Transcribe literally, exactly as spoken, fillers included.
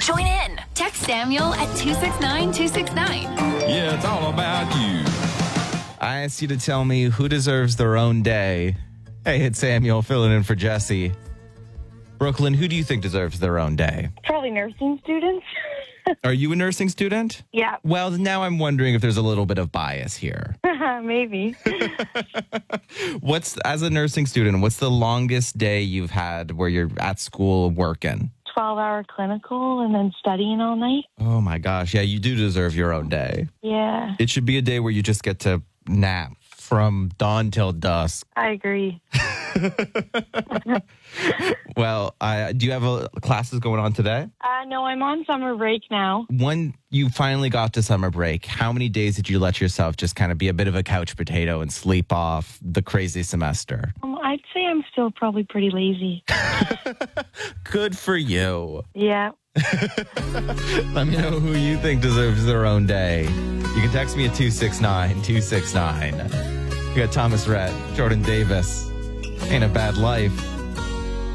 Join in. Text Samuel at two six nine two six nine. Yeah, it's all about you. I asked you to tell me who deserves their own day. Hey, it's Samuel filling in for Jesse. Brooklyn, who do you think deserves their own day? Probably nursing students. Are you a nursing student? Yeah, Well, now I'm wondering if there's a little bit of bias here. maybe. What's, as a nursing student, what's the longest day you've had where you're at school working? twelve-hour clinical and then studying all night. Oh my gosh. Yeah, you do deserve your own day. Yeah, It should be a day where you just get to nap from dawn till dusk. I agree. Well, I, do you have uh classes going on today? Uh, no, I'm on summer break now. When you finally got to summer break, how many days did you let yourself just kind of be a bit of a couch potato and sleep off the crazy semester? Um, I'd say I'm still probably pretty lazy. Good for you. Yeah. Let me know who you think deserves their own day. You can text me at two six nine two six nine. You got Thomas Rhett, Jordan Davis. Ain't a Bad Life.